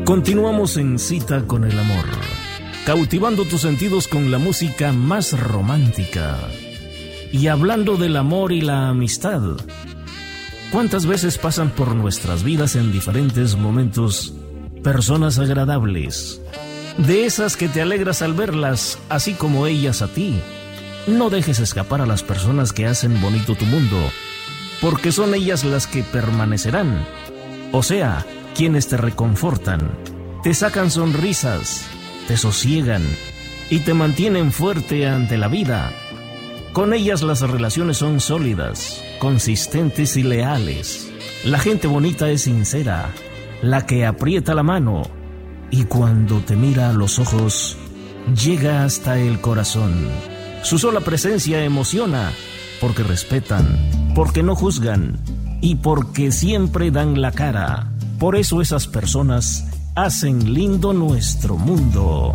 Continuamos en Cita con el Amor, cautivando tus sentidos con la música más romántica y hablando del amor y la amistad. ¿Cuántas veces pasan por nuestras vidas en diferentes momentos personas agradables, de esas que te alegras al verlas, así como ellas a ti? No dejes escapar a las personas que hacen bonito tu mundo, porque son ellas las que permanecerán. O sea, quienes te reconfortan, te sacan sonrisas, te sosiegan y te mantienen fuerte ante la vida. Con ellas las relaciones son sólidas, consistentes y leales. La gente bonita es sincera, la que aprieta la mano y cuando te mira a los ojos, llega hasta el corazón. Su sola presencia emociona, porque respetan, porque no juzgan y porque siempre dan la cara. Por eso esas personas hacen lindo nuestro mundo.